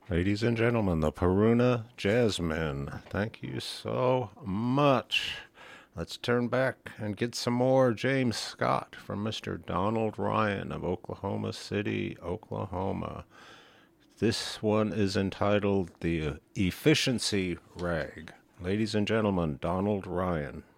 Ladies and gentlemen, the Peruna Jasmine. Thank you so much. Let's turn back and get some more James Scott from Mr. Donald Ryan of Oklahoma City, Oklahoma. This one is entitled The Efficiency Rag. Ladies and gentlemen, Donald Ryan.